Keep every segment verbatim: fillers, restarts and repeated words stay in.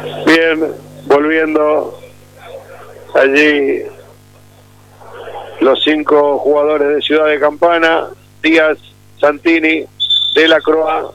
Bien, volviendo allí los cinco jugadores de Ciudad de Campana: Díaz, Santini, De la Croix,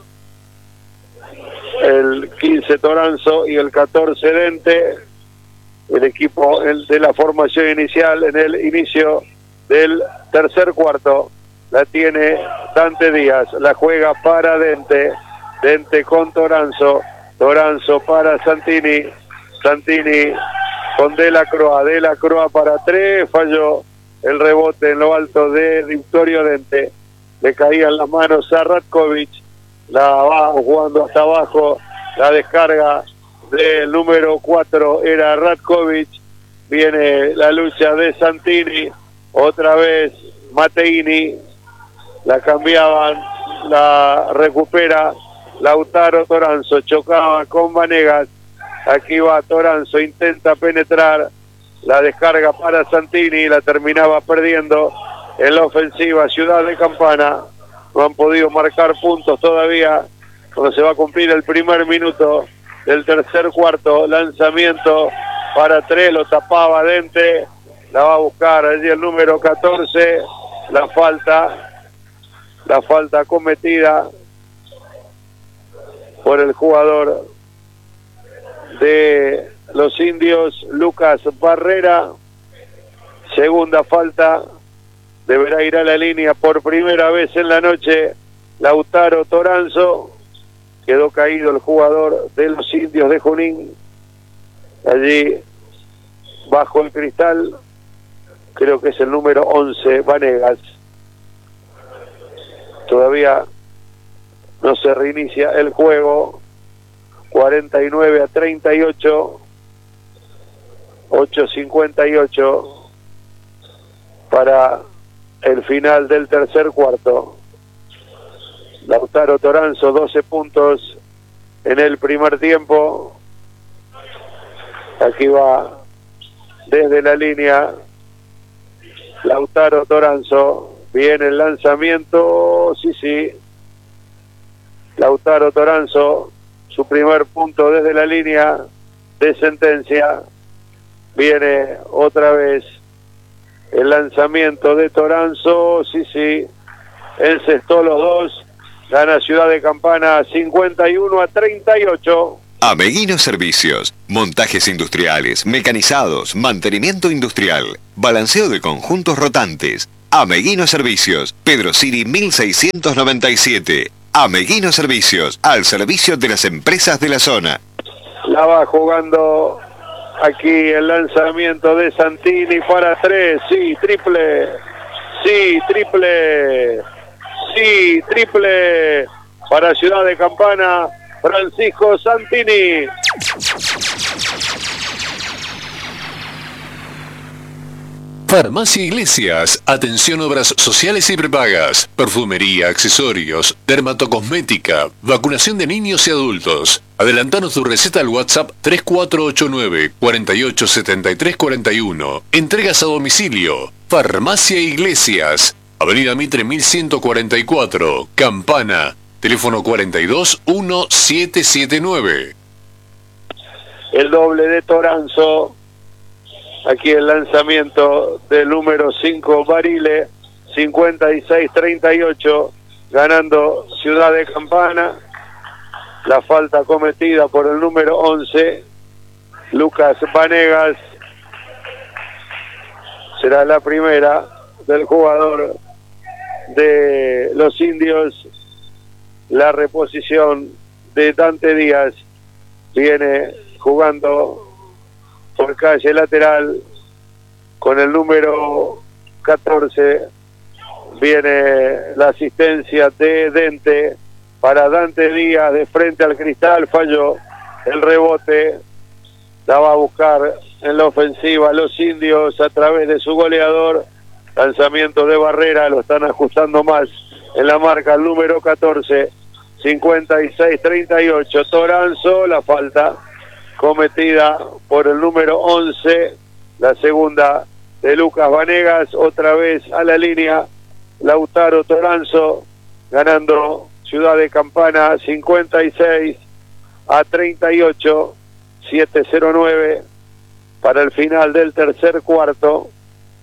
el quince Toranzo y el catorce Dente. El equipo de la formación inicial en el inicio del tercer cuarto la tiene Dante Díaz, la juega para Dente, Dente con Toranzo, Toranzo para Santini, Santini con De la Croix, De la Croix para tres, falló el rebote en lo alto de Victorio Dente, le caían las manos a Ratkovic, la va jugando hasta abajo, la descarga del número cuatro era Ratkovic, viene la lucha de Santini, otra vez Mateini, la cambiaban, la recupera Lautaro Toranzo, chocaba con Vanegas, aquí va Toranzo, intenta penetrar, la descarga para Santini, la terminaba perdiendo en la ofensiva Ciudad de Campana, no han podido marcar puntos todavía, cuando se va a cumplir el primer minuto del tercer cuarto, lanzamiento para tres, lo tapaba Dente, la va a buscar allí el número catorce, la falta, la falta cometida por el jugador de los indios, Lucas Barrera, segunda falta, deberá ir a la línea por primera vez en la noche Lautaro Toranzo. Quedó caído el jugador de los indios de Junín, allí bajo el cristal, creo que es el número once, Vanegas. Todavía no se reinicia el juego, cuarenta y nueve a treinta y ocho, ocho cincuenta y ocho para el final del tercer cuarto. Lautaro Toranzo, doce puntos en el primer tiempo. Aquí va desde la línea Lautaro Toranzo. Viene el lanzamiento. Sí, sí. Lautaro Toranzo, su primer punto desde la línea de sentencia. Viene otra vez el lanzamiento de Toranzo. Sí, sí. Encestó los dos. Gana Ciudad de Campana cincuenta y uno a treinta y ocho. Ameguino Servicios, montajes industriales, mecanizados, mantenimiento industrial, balanceo de conjuntos rotantes. Ameguino Servicios, Pedro Siri mil seiscientos noventa y siete. Ameguino Servicios, al servicio de las empresas de la zona. La va jugando aquí el lanzamiento de Santini para tres. Sí, triple. Sí, triple. Sí, triple para Ciudad de Campana, Francisco Santini. Farmacia Iglesias, atención obras sociales y prepagas, perfumería, accesorios, dermatocosmética, vacunación de niños y adultos. Adelantanos tu receta al WhatsApp tres cuatro ocho nueve, cuatro ocho siete tres cuatro uno. Entregas a domicilio. Farmacia Iglesias, Avenida Mitre mil ciento cuarenta y cuatro, Campana, teléfono cuarenta y dos, diecisiete setenta y nueve. El doble de Toranzo, aquí el lanzamiento del número cinco, Barile, cincuenta y seis treinta y ocho, ganando Ciudad de Campana. La falta cometida por el número once, Lucas Vanegas, será la primera del jugador de los indios. La reposición de Dante Díaz viene jugando por calle lateral con el número catorce. Viene la asistencia de Dente para Dante Díaz de frente al cristal, falló el rebote, la va a buscar en la ofensiva los indios a través de su goleador. Lanzamiento de Barrera, lo están ajustando más en la marca el número catorce, cincuenta y seis treinta y ocho. Toranzo, la falta cometida por el número once, la segunda de Lucas Vanegas, otra vez a la línea Lautaro Toranzo, ganando Ciudad de Campana cincuenta y seis a treinta y ocho. siete cero nueve para el final del tercer cuarto.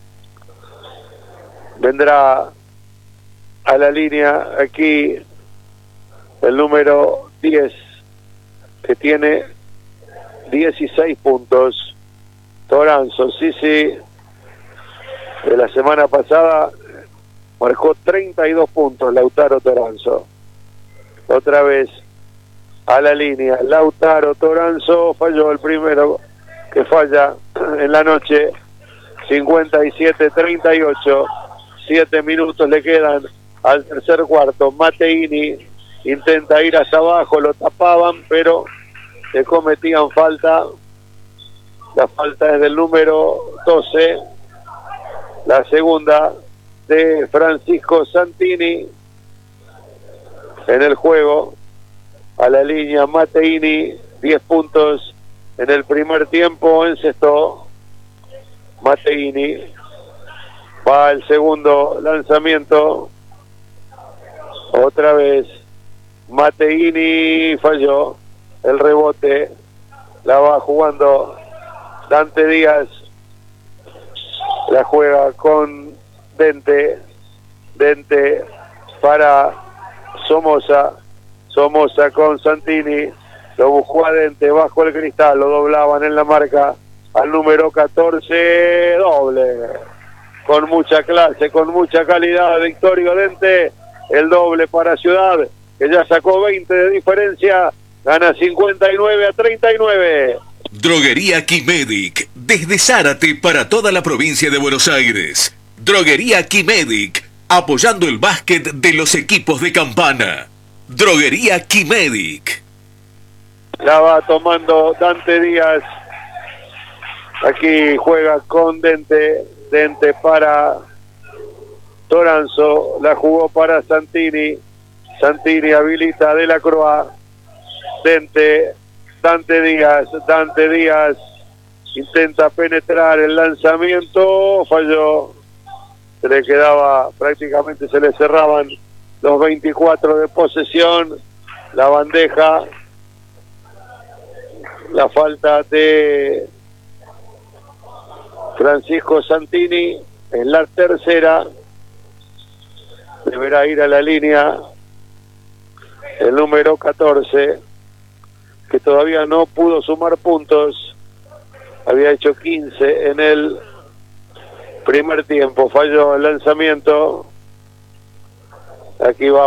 Vendrá a la línea aquí el número diez, que tiene dieciséis puntos. Toranzo, sí, sí, de la semana pasada marcó treinta y dos puntos Lautaro Toranzo. Otra vez a la línea Lautaro Toranzo, falló el primero que falla en la noche. Cincuenta y siete treinta y ocho, siete minutos le quedan al tercer cuarto. Mateini intenta ir hacia abajo, lo tapaban, pero le cometían falta. La falta es del número doce, la segunda de Francisco Santini en el juego. A la línea Mateini, diez puntos en el primer tiempo, encestó Mateini. Va el segundo lanzamiento, otra vez Mateini, falló el rebote, la va jugando Dante Díaz, la juega con Dente, Dente para Somoza, Somoza con Santini, lo buscó a Dente bajo el cristal, lo doblaban en la marca al número catorce, doble, con mucha clase, con mucha calidad, Victorio Dente, el doble para Ciudad, que ya sacó veinte de diferencia, gana cincuenta y nueve a treinta y nueve. Droguería Quimedic, desde Zárate para toda la provincia de Buenos Aires. Droguería Quimedic, apoyando el básquet de los equipos de Campana. Droguería Quimedic. La va tomando Dante Díaz. Aquí juega con Dente. Dente para Toranzo. La jugó para Santini. Santini habilita de la Croa. Dente. Dante Díaz. Dante Díaz intenta penetrar el lanzamiento. Falló. Se le quedaba, prácticamente se le cerraban los veinticuatro de posesión. La bandeja. La falta de Francisco Santini en la tercera. Deberá ir a la línea el número catorce, que todavía no pudo sumar puntos. Había hecho quince en el primer tiempo. Falló el lanzamiento. Aquí va